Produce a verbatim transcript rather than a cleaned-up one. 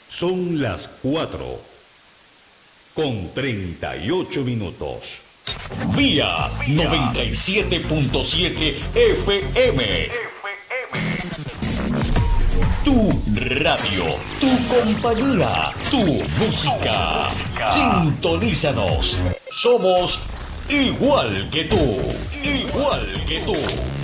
Son las cuatro con treinta y ocho minutos. Vía noventa y siete punto siete F M. Tu radio, tu compañía, tu música. Sintonízanos. Somos igual que tú, igual que tú.